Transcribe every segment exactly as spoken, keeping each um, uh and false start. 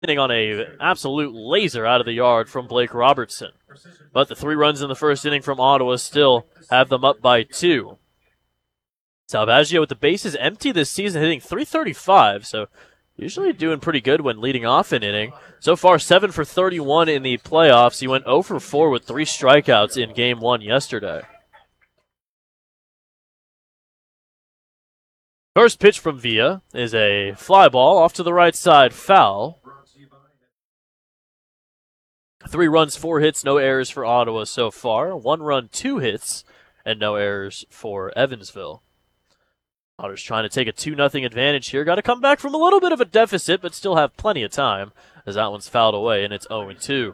hitting on a absolute laser out of the yard from Blake Robertson. But the three runs in the first inning from Ottawa still have them up by two. Salvaggio with the bases empty this season, hitting three thirty-five, so usually doing pretty good when leading off an inning. So far, seven for thirty-one in the playoffs. He went oh for four with three strikeouts in game one yesterday. First pitch from Villa is a fly ball off to the right side, foul. Three runs, four hits, no errors for Ottawa so far. One run, two hits, and no errors for Evansville. Ottawa's trying to take a two nothing advantage here. Got to come back from a little bit of a deficit, but still have plenty of time as that one's fouled away, and it's oh two.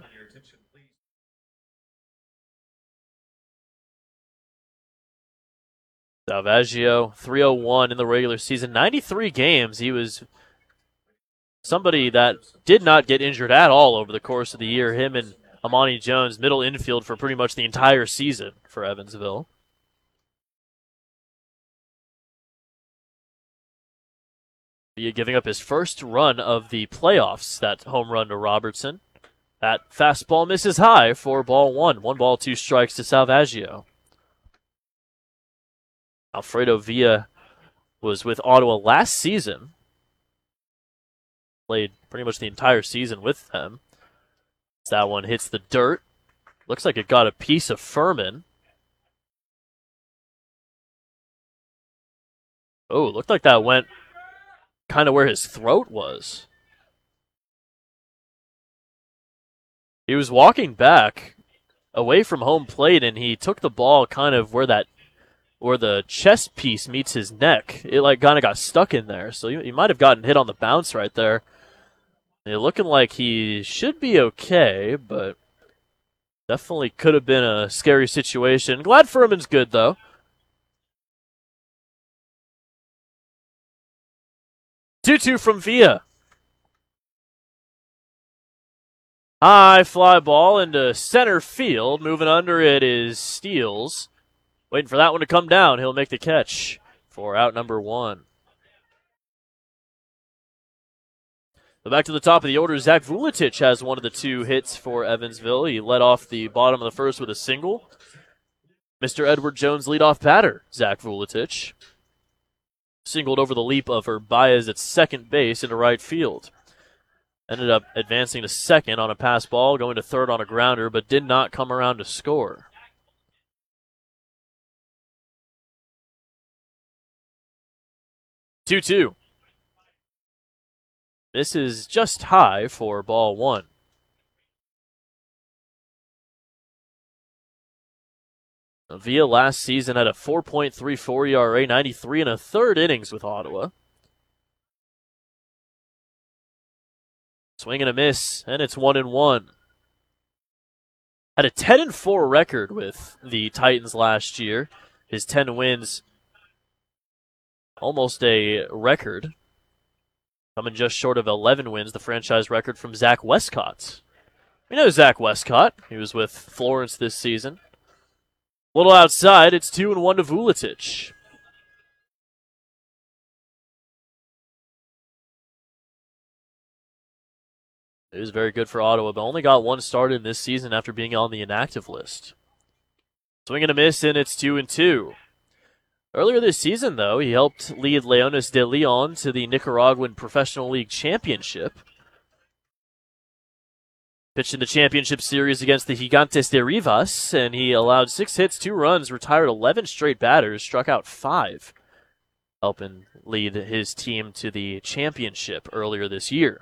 Salvaggio, three oh one in the regular season. ninety-three games. He was somebody that did not get injured at all over the course of the year. Him and Amani Jones, middle infield for pretty much the entire season for Evansville. Villa giving up his first run of the playoffs, that home run to Robertson. That fastball misses high for ball one. One ball, two strikes to Salvaggio. Alfredo Villa was with Ottawa last season. Played pretty much the entire season with them. That one hits the dirt. Looks like it got a piece of Furman. Oh, it looked like that went kind of where his throat was. He was walking back away from home plate, and he took the ball kind of where that where the chest piece meets his neck. It like kind of got stuck in there, so he, he might have gotten hit on the bounce right there. It looking like he should be okay, but definitely could have been a scary situation. Glad Furman's good, though. two two from Villa. High fly ball into center field. Moving under it is Steels. Waiting for that one to come down. He'll make the catch for out number one. So back to the top of the order, Zach Vuletic has one of the two hits for Evansville. He led off the bottom of the first with a single. Mister Edward Jones leadoff batter, Zach Vuletic. Singled over the leap of Baez at second base into right field. Ended up advancing to second on a pass ball, going to third on a grounder, but did not come around to score. two two. This is just high for ball one. Villa last season had a four point three four E R A, ninety-three and a third innings with Ottawa. Swing and a miss, and it's one and one. Had a ten and four record with the Titans last year. His ten wins, almost a record. Coming just short of eleven wins, the franchise record from Zach Westcott. We know Zach Westcott. He was with Florence this season. A little outside, it's two and one to Vuletic. It was very good for Ottawa, but only got one start in this season after being on the inactive list. Swing and a miss, and it's two and two. Earlier this season, though, he helped lead Leones de Leon to the Nicaraguan Professional League Championship. Pitched in the championship series against the Gigantes de Rivas, and he allowed six hits, two runs, retired eleven straight batters, struck out five, helping lead his team to the championship earlier this year.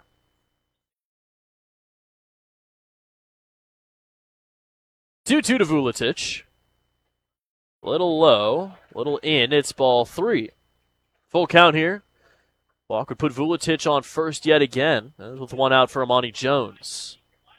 two two to Vuletic. Little low, little in, it's ball three. Full count here. Walk would put Vuletic on first yet again, with one out for Amani Jones.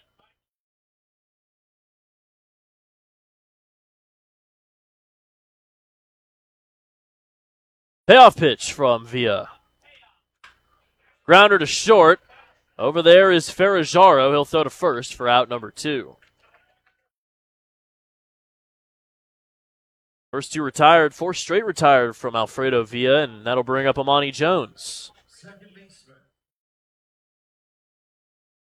Payoff pitch from Villa. Grounder to short. Over there is Ferrajaro. He'll throw to first for out number two. First two retired, four straight retired from Alfredo Villa, and that'll bring up Amani Jones.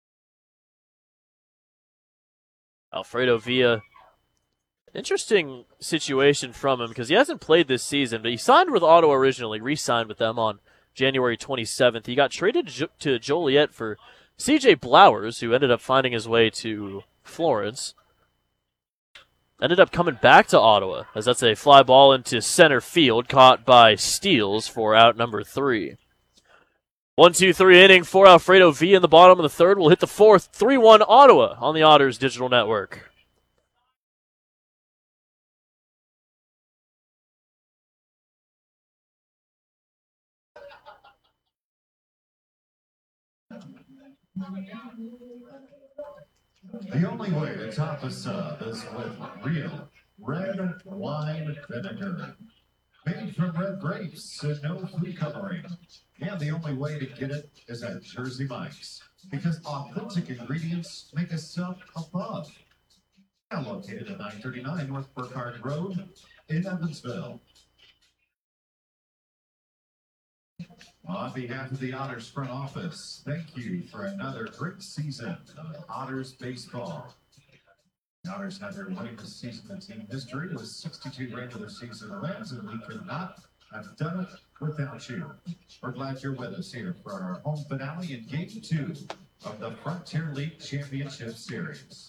Alfredo Villa. Interesting situation from him because he hasn't played this season, but he signed with Ottawa originally, re-signed with them on January twenty-seventh. He got traded to Joliet for C J Blowers, who ended up finding his way to Florence. Ended up coming back to Ottawa, as that's a fly ball into center field, caught by Steels for out number three. One, two, three inning for Alfredo Villa in the bottom of the third. We'll hit the fourth. three one Ottawa on the Otters Digital Network. The only way to top a sub is with real red wine vinegar. Made from red grapes and no food coloring. And the only way to get it is at Jersey Mike's. Because authentic ingredients make a sub above. Now located at nine thirty-nine North Burkhardt Road in Evansville. On behalf of the Otters front office, thank you for another great season of Otters baseball. The Otters had their winningest season in team history with sixty-two regular season wins, and we could not have done it without you. We're glad you're with us here for our home finale in Game two of the Frontier League Championship Series.